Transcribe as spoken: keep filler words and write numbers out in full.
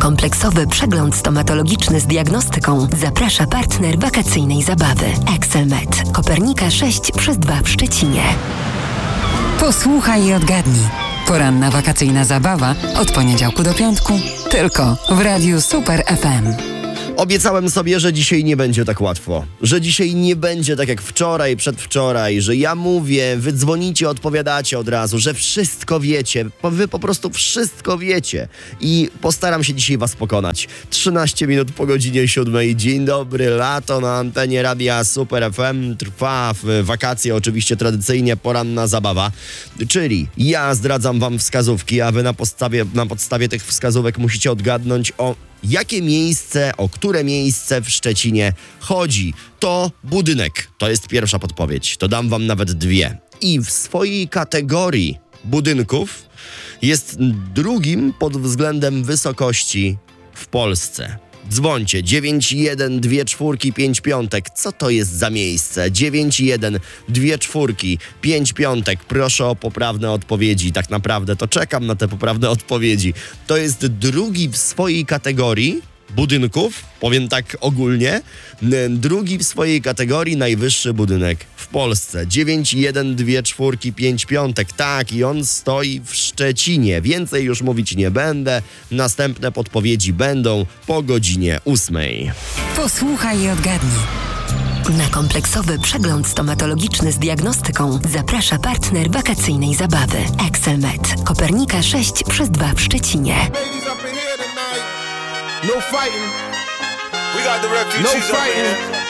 kompleksowy przegląd stomatologiczny z diagnostyką zaprasza partner wakacyjnej zabawy Excelmed. Kopernika sześć przez dwa w Szczecinie. Posłuchaj i odgadnij. Poranna wakacyjna zabawa od poniedziałku do piątku tylko w Radiu Super F M. Obiecałem sobie, że dzisiaj nie będzie tak łatwo. Że dzisiaj nie będzie tak jak wczoraj, przedwczoraj, że ja mówię, wy dzwonicie, odpowiadacie od razu, że wszystko wiecie. Wy po prostu wszystko wiecie. I postaram się dzisiaj was pokonać. trzynaście minut po godzinie siódmej. Dzień dobry, lato na antenie Radia Super F M. Trwa w wakacje, oczywiście tradycyjnie poranna zabawa. Czyli ja zdradzam wam wskazówki, a wy na podstawie, na podstawie tych wskazówek musicie odgadnąć, o jakie miejsce, o które miejsce w Szczecinie chodzi. To budynek. To jest pierwsza podpowiedź. To dam wam nawet dwie. I w swojej kategorii budynków jest drugim pod względem wysokości w Polsce. Dzwońcie dziewięć jeden dwa czwórki pięć piątek. Co to jest za miejsce? dziewięć jeden dwa czwórki pięć piątek. Proszę o poprawne odpowiedzi. Tak naprawdę to czekam na te poprawne odpowiedzi. To jest drugi w swojej kategorii budynków, powiem tak ogólnie, drugi w swojej kategorii najwyższy budynek w Polsce. dziewięć jeden dwa czwórki pięć piątek. Tak, i on stoi w Szczecinie. Więcej już mówić nie będę. Następne podpowiedzi będą po godzinie ósmej. Posłuchaj i odgadnij. Na kompleksowy przegląd stomatologiczny z diagnostyką zaprasza partner wakacyjnej zabawy Excelmed. Kopernika sześć przez dwa w Szczecinie. No fighting. We got the refugees no fighting.